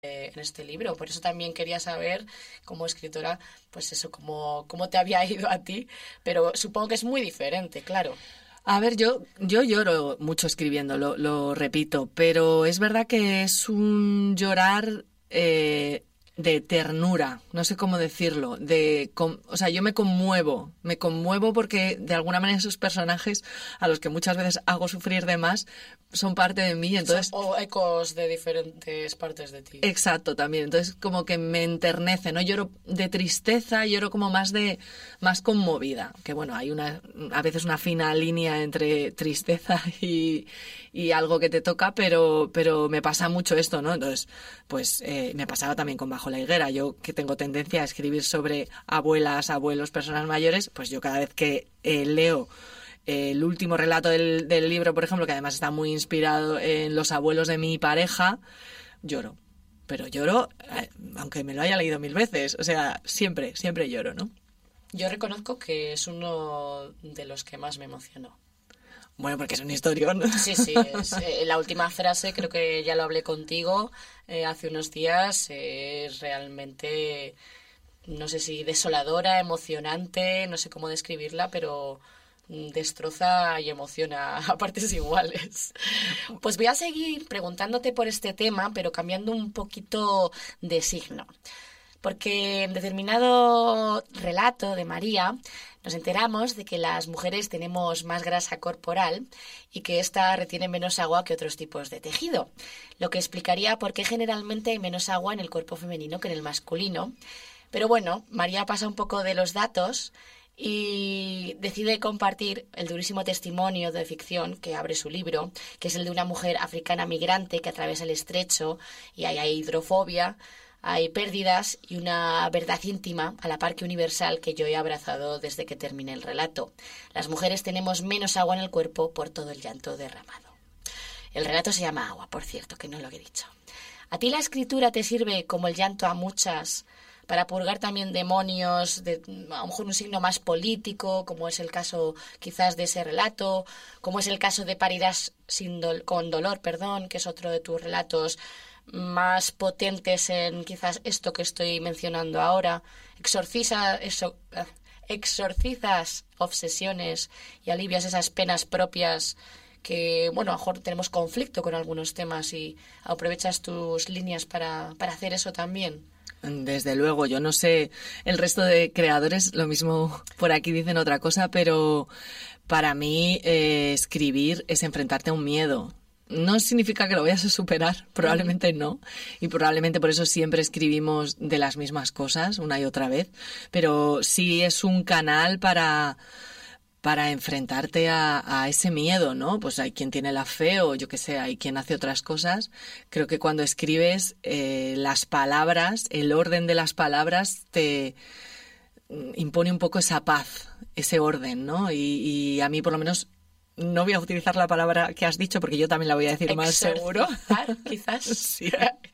en este libro. Por eso también quería saber, como escritora, pues eso, cómo te había ido a ti, pero supongo que es muy diferente, claro. A ver, yo lloro mucho escribiendo, lo repito, pero es verdad que es un llorar de ternura, no sé cómo decirlo, o sea, yo me conmuevo porque de alguna manera esos personajes a los que muchas veces hago sufrir de más son parte de mí, entonces... O ecos de diferentes partes de ti. Exacto, también. Entonces como que me enternece, no lloro de tristeza, lloro como más conmovida. Que bueno, hay a veces una fina línea entre tristeza y algo que te toca, pero me pasa mucho esto, ¿no? Entonces, pues me pasaba también con Bajo la higuera. Yo que tengo tendencia a escribir sobre abuelas, abuelos, personas mayores, pues yo cada vez que leo el último relato del libro, por ejemplo, que además está muy inspirado en los abuelos de mi pareja, lloro. Pero lloro, aunque me lo haya leído 1000 veces. O sea, siempre lloro, ¿no? Yo reconozco que es uno de los que más me emocionó. Bueno, porque es una historia, ¿no? Sí, la última frase, creo que ya lo hablé contigo hace unos días, es realmente, no sé si desoladora, emocionante, no sé cómo describirla, pero destroza y emociona a partes iguales. Pues voy a seguir preguntándote por este tema, pero cambiando un poquito de signo. Porque en determinado relato de María nos enteramos de que las mujeres tenemos más grasa corporal y que ésta retiene menos agua que otros tipos de tejido, lo que explicaría por qué generalmente hay menos agua en el cuerpo femenino que en el masculino. Pero bueno, María pasa un poco de los datos y decide compartir el durísimo testimonio de ficción que abre su libro, que es el de una mujer africana migrante que atraviesa el estrecho y hay hidrofobia, hay pérdidas y una verdad íntima a la par que universal que yo he abrazado desde que terminé el relato. Las mujeres tenemos menos agua en el cuerpo por todo el llanto derramado. El relato se llama Agua, por cierto, que no lo he dicho. ¿A ti la escritura te sirve como el llanto a muchas para purgar también demonios, a lo mejor un signo más político, como es el caso quizás de ese relato, como es el caso de Parirás con dolor, que es otro de tus relatos más potentes en quizás esto que estoy mencionando ahora? Exorcizas obsesiones y alivias esas penas propias que, bueno, a lo mejor tenemos conflicto con algunos temas y aprovechas tus líneas para hacer eso también. Desde luego, yo no sé, el resto de creadores lo mismo por aquí dicen otra cosa, pero para mí escribir es enfrentarte a un miedo. No significa que lo vayas a superar, probablemente no, y probablemente por eso siempre escribimos de las mismas cosas una y otra vez, pero sí es un canal para enfrentarte a ese miedo, ¿no? Pues hay quien tiene la fe o yo qué sé, hay quien hace otras cosas. Creo que cuando escribes las palabras, el orden de las palabras te impone un poco esa paz, ese orden, ¿no? Y a mí por lo menos no voy a utilizar la palabra que has dicho porque yo también la voy a decir más seguro. Quizás. Sí.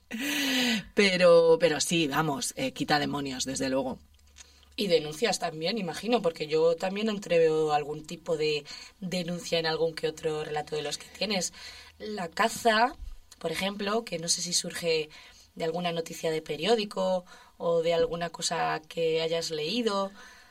Pero sí, vamos, quita demonios, desde luego. Y denuncias también, imagino, porque yo también entreveo algún tipo de denuncia en algún que otro relato de los que tienes. La caza, por ejemplo, que no sé si surge de alguna noticia de periódico o de alguna cosa que hayas leído.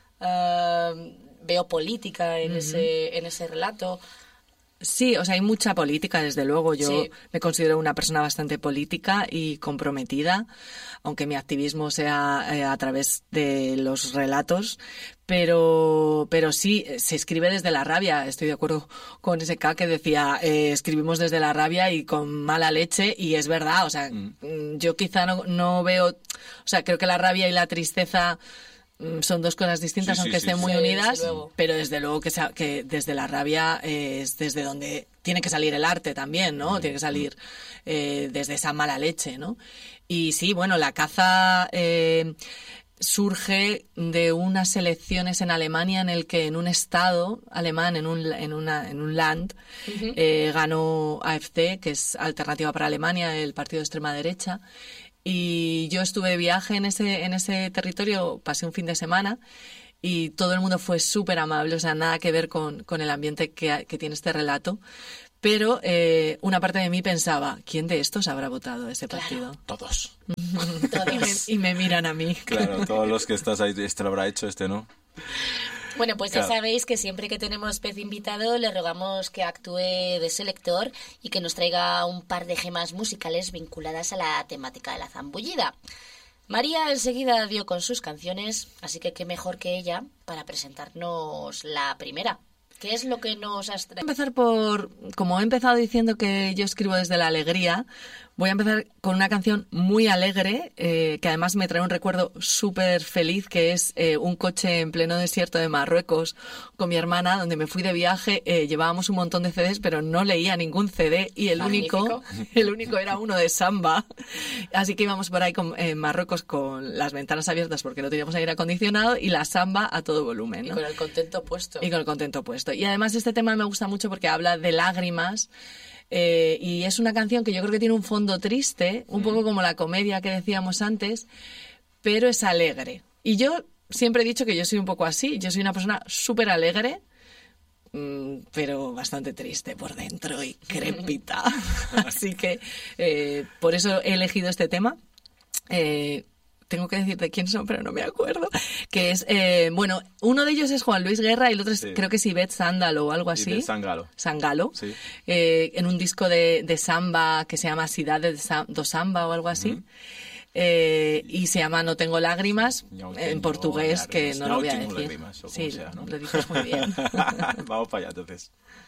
Veo política en ese relato. Sí, o sea, hay mucha política, desde luego. Yo Sí. me considero una persona bastante política y comprometida, aunque mi activismo sea a través de los relatos, pero sí, se escribe desde la rabia. Estoy de acuerdo con ese K que decía, escribimos desde la rabia y con mala leche, y es verdad, o sea, yo quizá no veo, o sea, creo que la rabia y la tristeza son dos cosas distintas, aunque estén muy unidas, pero desde luego que desde la rabia es desde donde tiene que salir el arte también, ¿no? Tiene que salir desde esa mala leche, ¿no? Y sí, bueno, la caza surge de unas elecciones en Alemania en el que en un estado alemán, en un land, ganó AfD, que es Alternativa para Alemania, el partido de extrema derecha. Y yo estuve de viaje en ese territorio, pasé un fin de semana y todo el mundo fue súper amable, o sea, nada que ver con el ambiente que tiene este relato. pero una parte de mí pensaba, ¿quién de estos habrá votado ese partido? Todos. Todos. Y me miran a mí. Claro, todos los que estás ahí, este lo habrá hecho, este no. Bueno, pues Claro. ya sabéis que siempre que tenemos pez invitado le rogamos que actúe de selector y que nos traiga un par de gemas musicales vinculadas a la temática de la zambullida. María enseguida dio con sus canciones, así que qué mejor que ella para presentarnos la primera. ¿Qué es lo que nos has Voy a empezar como he empezado diciendo que yo escribo desde la alegría, voy a empezar con una canción muy alegre, que además me trae un recuerdo súper feliz, que es un coche en pleno desierto de Marruecos con mi hermana, donde me fui de viaje, llevábamos un montón de CDs, pero no leía ningún CD y el Magnífico. único era uno de samba. Así que íbamos por ahí en Marruecos con las ventanas abiertas porque no teníamos aire acondicionado y la samba a todo volumen, Y ¿no? con el contento puesto. Y con el contento puesto. Y además este tema me gusta mucho porque habla de lágrimas y es una canción que yo creo que tiene un fondo triste, un poco como la comedia que decíamos antes, pero es alegre. Y yo siempre he dicho que yo soy un poco así, yo soy una persona súper alegre, pero bastante triste por dentro y crepita. Así que por eso he elegido este tema. Tengo que decirte quién son, pero no me acuerdo. Que es, bueno, uno de ellos es Juan Luis Guerra y el otro es, Sí. creo que es Ivette Sándalo o algo así. Y de Sangalo. Sangalo. Sí. En un disco de samba que se llama Cidade do Samba o algo así. Y se llama No tengo lágrimas, No en tengo portugués, que lágrimas. no lo No voy a tengo decir. lágrimas, o como Sí, sea, ¿no? lo dices muy bien. Vamos para allá, entonces.